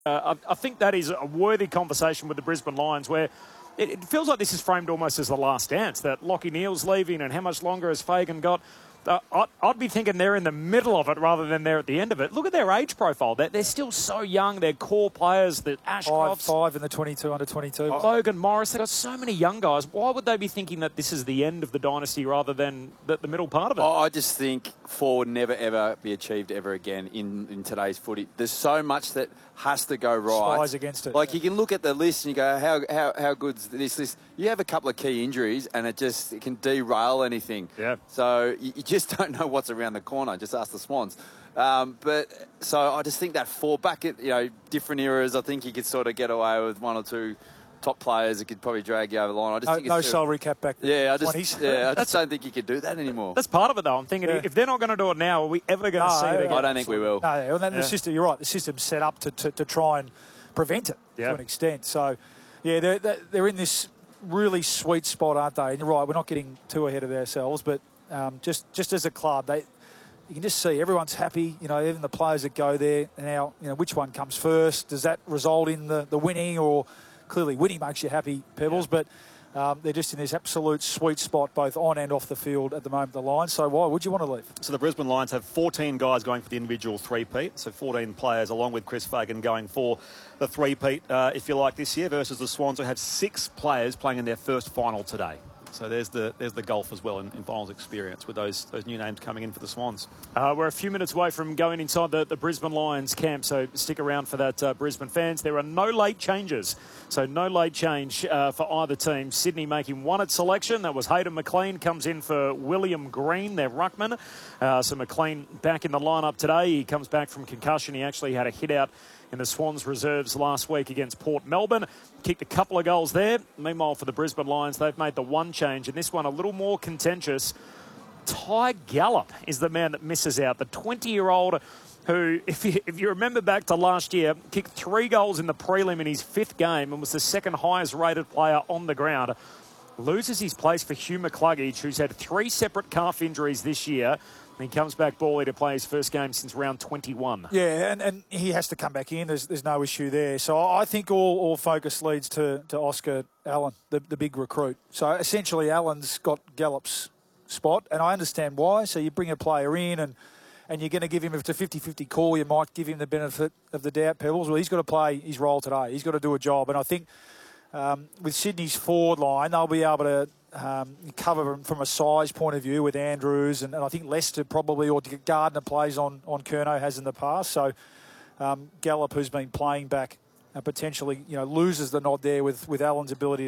I think that is a worthy conversation with the Brisbane Lions, where it feels like this is framed almost as the last dance, that Lachie Neale's leaving and how much longer has Fagan got. I'd be thinking they're in the middle of it rather than they're at the end of it. Look at their age profile. They're still so young. They're core players. The Ashcrofts. Five in the 22, under 22. Logan Morris. They've got so many young guys. Why would they be thinking that this is the end of the dynasty rather than the middle part of it? I just think four would never, ever be achieved ever again in today's footy. There's so much that has to go right. Spies against it. Like, you can look at the list and you go, how good's this list? You have a couple of key injuries and it can derail anything. Yeah. So you just don't know what's around the corner. Just ask the Swans. So I just think that four back at, different eras, I think you could sort of get away with one or two top players that could probably drag you over the line. I just think no salary cap back then. Yeah, I just don't think you could do that anymore. That's part of it, though. I'm thinking, if they're not going to do it now, are we ever going to see it again? I don't think we will. No, and then the system, you're right, the system's set up to try and prevent it to an extent. So, yeah, they're in this really sweet spot, aren't they? And you're right, we're not getting too ahead of ourselves, but just as a club, you can just see everyone's happy, even the players that go there. Now, which one comes first? Does that result in the winning? Or clearly winning makes you happy, Pebbles, but they're just in this absolute sweet spot, both on and off the field at the moment, the Lions. So why would you want to leave? So the Brisbane Lions have 14 guys going for the individual three-peat, so 14 players along with Chris Fagan going for the three-peat, if you like, this year, versus the Swans, who have 6 players playing in their first final today. So there's the golf as well in finals experience with those new names coming in for the Swans. We're a few minutes away from going inside the Brisbane Lions camp, so stick around for that, Brisbane fans. There are no late changes, so no late change for either team. Sydney making one at selection. That was Hayden McLean, comes in for William Green, their ruckman. So McLean back in the lineup today. He comes back from concussion. He actually had a hit out in the Swans reserves last week against Port Melbourne. Kicked a couple of goals there. Meanwhile, for the Brisbane Lions, they've made the one change, and this one a little more contentious. Ty Gallop is the man that misses out. The 20-year-old who, if you remember back to last year, kicked 3 goals in the prelim in his 5th game and was the second highest rated player on the ground. Loses his place for Hugh McCluggage, who's had 3 separate calf injuries this year. He comes back bally to play his first game since round 21. Yeah, and he has to come back in. There's no issue there. So I think all focus leads to Oscar Allen, the big recruit. So essentially, Allen's got Gallop's spot, and I understand why. So you bring a player in and you're going to give him, if it's a 50-50 call, you might give him the benefit of the doubt, Pebbles. Well, he's got to play his role today. He's got to do a job. And I think with Sydney's forward line, they'll be able to cover from a size point of view with Andrews, and I think Lester probably, or Gardner plays on Curnow, has in the past. So Gallop, who's been playing back, potentially loses the nod there with Allen's ability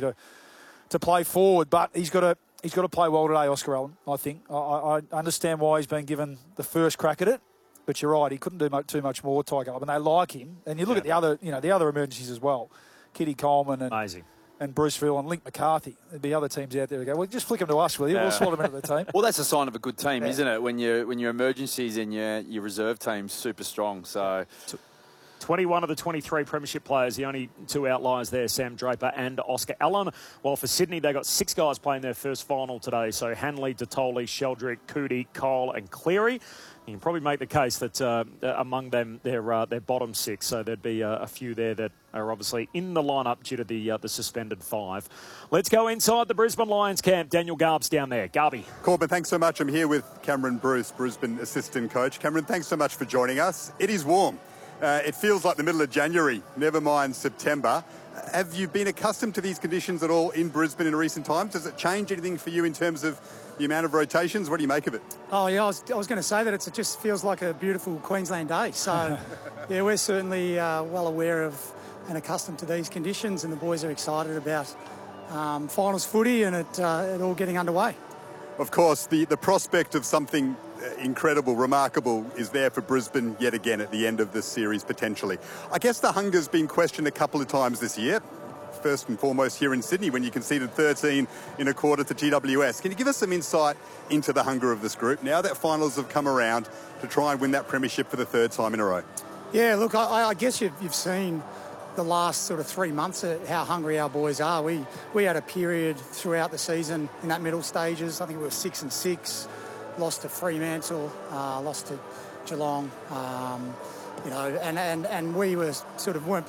to play forward, but he's got to play well today, Oscar Allen. I think I understand why he's been given the first crack at it, but you're right, he couldn't do too much more, Ty Gallop, and they like him. And you look at the other emergencies as well, Kitty Coleman and amazing. And Bruceville and Link McCarthy. There'd be other teams out there who go, well, just flick them to us, will you? We'll slot them into the team. Well, that's a sign of a good team, isn't it? When your emergencies and your reserve team's super strong. So 21 of the 23 premiership players, the only 2 outliers there, Sam Draper and Oscar Allen. While for Sydney, they got 6 guys playing their first final today. So Hanley, Detoli, Sheldrick, Coody, Cole and Cleary. You can probably make the case that among them, they're bottom 6. So there'd be a few there that are obviously in the lineup due to the suspended 5. Let's go inside the Brisbane Lions camp. Daniel Garb's down there. Garby. Corbin, thanks so much. I'm here with Cameron Bruce, Brisbane assistant coach. Cameron, thanks so much for joining us. It is warm. It feels like the middle of January, never mind September. Have you been accustomed to these conditions at all in Brisbane in recent times? Does it change anything for you in terms of the amount of rotations? What do you make of it? Oh, yeah, I was going to say that it just feels like a beautiful Queensland day. So, yeah, we're certainly well aware of and accustomed to these conditions, and the boys are excited about finals footy and it all getting underway. Of course, the prospect of something incredible, remarkable is there for Brisbane yet again at the end of this series, potentially. I guess the hunger's been questioned a couple of times this year. First and foremost here in Sydney when you conceded 13 in a quarter to GWS. Can you give us some insight into the hunger of this group now that finals have come around to try and win that premiership for the 3rd time in a row? Yeah, look, I guess you've seen the last sort of 3 months how hungry our boys are. We had a period throughout the season in that middle stages. I think we were 6-6, lost to Fremantle, lost to Geelong. And we were weren't